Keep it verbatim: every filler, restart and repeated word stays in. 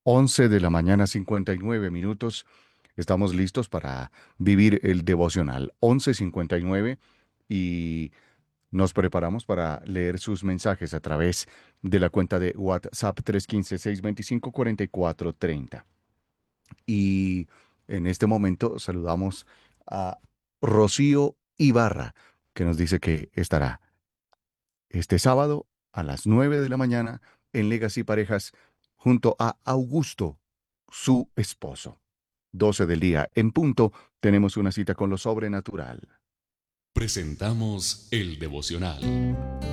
Once de la mañana, cincuenta y nueve minutos. Estamos listos para vivir el devocional. Once cincuenta y nueve y nos preparamos para leer sus mensajes a través de la cuenta de WhatsApp tres uno cinco, seis dos cinco, cuatro cuatro tres cero. Y en este momento saludamos a Rocío Ibarra, que nos dice que estará este sábado a las nueve de la mañana en Legacy Parejas junto a Augusto, su esposo. Doce del día en punto, tenemos una cita con lo sobrenatural. Presentamos el devocional.